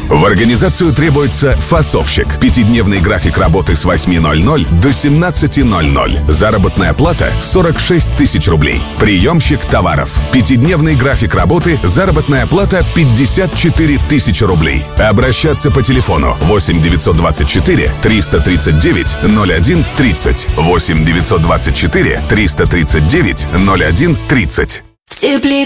В организацию требуется фасовщик. 5-дневный график работы с 8:00 до 17:00. Заработная плата 46 тысяч рублей. Приемщик товаров. 5-дневный график работы, заработная плата 54 тысячи рублей. Обращаться по телефону 8 924 339 01 30. 8 924 339 01 30. В тепле